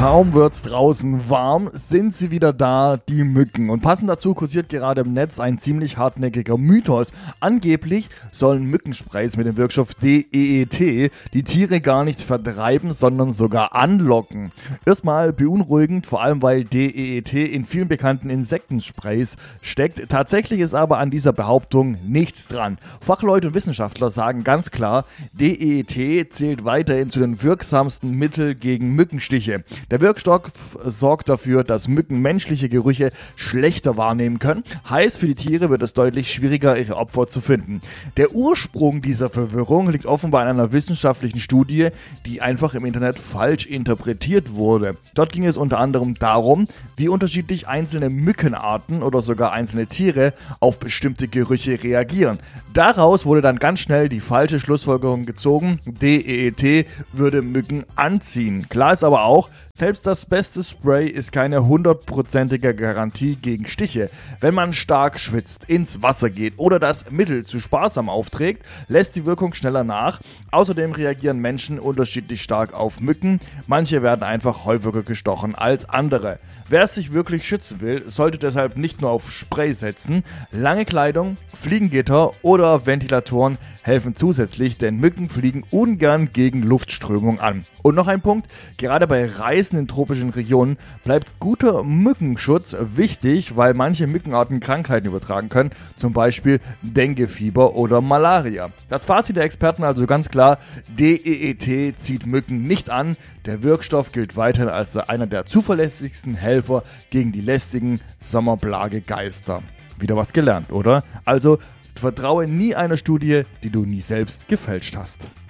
Kaum wird's draußen warm, sind sie wieder da, die Mücken. Und passend dazu kursiert gerade im Netz ein ziemlich hartnäckiger Mythos. Angeblich sollen Mückensprays mit dem Wirkstoff DEET die Tiere gar nicht vertreiben, sondern sogar anlocken. Erstmal beunruhigend, vor allem weil DEET in vielen bekannten Insektensprays steckt. Tatsächlich ist aber an dieser Behauptung nichts dran. Fachleute und Wissenschaftler sagen ganz klar, DEET zählt weiterhin zu den wirksamsten Mitteln gegen Mückenstiche. Der Wirkstoff sorgt dafür, dass Mücken menschliche Gerüche schlechter wahrnehmen können. Heißt, für die Tiere wird es deutlich schwieriger, ihre Opfer zu finden. Der Ursprung dieser Verwirrung liegt offenbar in einer wissenschaftlichen Studie, die einfach im Internet falsch interpretiert wurde. Dort ging es unter anderem darum, wie unterschiedlich einzelne Mückenarten oder sogar einzelne Tiere auf bestimmte Gerüche reagieren. Daraus wurde dann ganz schnell die falsche Schlussfolgerung gezogen, DEET würde Mücken anziehen. Klar ist aber auch, selbst das beste Spray ist keine 100%ige Garantie gegen Stiche. Wenn man stark schwitzt, ins Wasser geht oder das Mittel zu sparsam aufträgt, lässt die Wirkung schneller nach. Außerdem reagieren Menschen unterschiedlich stark auf Mücken. Manche werden einfach häufiger gestochen als andere. Wer sich wirklich schützen will, sollte deshalb nicht nur auf Spray setzen. Lange Kleidung, Fliegengitter oder Ventilatoren helfen zusätzlich, denn Mücken fliegen ungern gegen Luftströmung an. Und noch ein Punkt, gerade bei Reisen in tropischen Regionen bleibt guter Mückenschutz wichtig, weil manche Mückenarten Krankheiten übertragen können, zum Beispiel Denguefieber oder Malaria. Das Fazit der Experten also ganz klar, DEET zieht Mücken nicht an, der Wirkstoff gilt weiterhin als einer der zuverlässigsten Helfer gegen die lästigen Sommerplagegeister. Wieder was gelernt, oder? Also vertraue nie einer Studie, die du nie selbst gefälscht hast.